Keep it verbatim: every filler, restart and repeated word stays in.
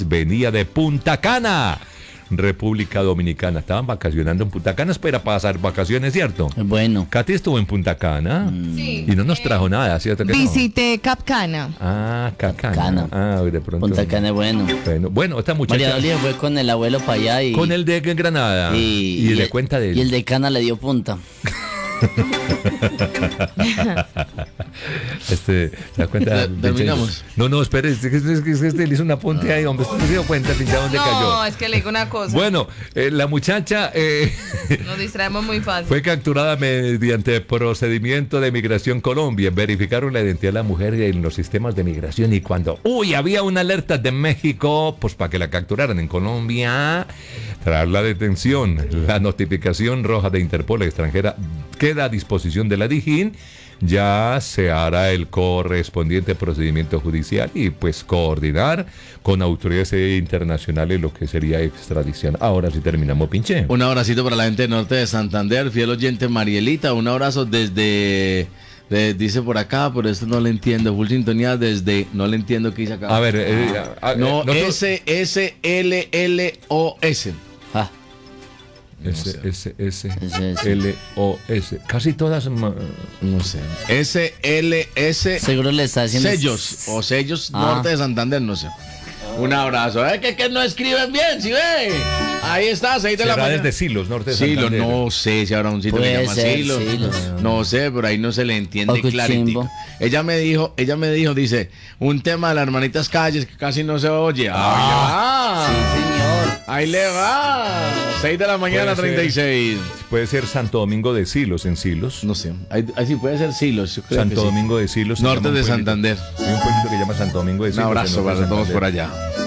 Andrés venía de Punta Cana, República Dominicana. Estaban vacacionando en Punta Cana, espera pasar vacaciones, ¿cierto? Bueno. Katy estuvo en Punta Cana Sí. y no nos trajo nada, ¿cierto que no? Visité Capcana. Ah, Cacana. Cana. Ah, de pronto. Punta Cana es bueno. Bueno, bueno, esta muchacha. María Dolía fue con el abuelo para allá y... Con el de Granada. Y, y, y le el, cuenta de él. Y el de Cana le dio punta. Este, ¿se da cuenta? Terminamos. No, no, espere, es que, es que, es que este le hizo un apunte ahí, hombre. ¿Usted se dio cuenta, pinchado, dónde No, cayó? es que le digo una cosa. Bueno, eh, la muchacha eh, Nos distraemos muy fácil. fue capturada mediante procedimiento de Migración Colombia. Verificaron la identidad de la mujer en los sistemas de migración y cuando, uy, había una alerta de México, pues para que la capturaran en Colombia, tras la detención, la notificación roja de Interpol extranjera queda a disposición de la Dijín. Ya se hará el correspondiente procedimiento judicial y pues coordinar con autoridades internacionales lo que sería extradición. Ahora sí terminamos, pinche. Un abracito para la gente del norte de Santander, fiel oyente Marielita, un abrazo desde, de- dice por acá, pero esto no le entiendo, full sintonía desde, no le entiendo qué dice acá. A ver, eh, a- a- No, nosotros- S S L L O S. Ah, S, S, S, S, S. L, O, S. Casi todas. ma- No sé. S L S seguro le está haciendo... sellos o sellos Ah. norte de Santander, no sé. Un abrazo. Es que, que no escriben bien, ¿sí ve? Ahí está, seis de la Será mañana. desde Silos, norte de Silo, Santander. no sé si habrá un sitio que Puede llama ser, Silo. Silos. No sé, pero ahí no se le entiende O clarito. Cuchimbo. Ella me dijo, ella me dijo, dice, un tema de las hermanitas calles que casi no se oye. Ah, Sí, señor. ahí le va. seis de la mañana, Puede ser. treinta y seis. Puede ser Santo Domingo de Silos, en Silos. No sé, ahí, ahí sí puede ser Silos. yo creo Santo que sí. Domingo de Silos. se Norte llama un de pueblito. Santander. Hay un pueblito que se llama Santo Domingo de Un Silos. abrazo en norte de para todos Santander. por allá.